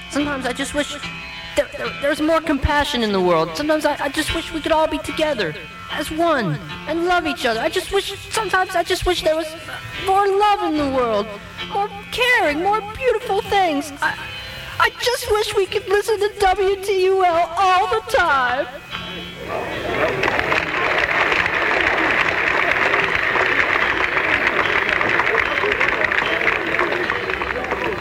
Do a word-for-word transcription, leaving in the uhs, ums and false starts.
Sometimes I just wish there, there, there's more compassion in the world. Sometimes I, I just wish we could all be together as one and love each other. I just wish, sometimes I just wish there was more love in the world, more caring, more beautiful things. I, I just wish we could listen to W T U L all the time.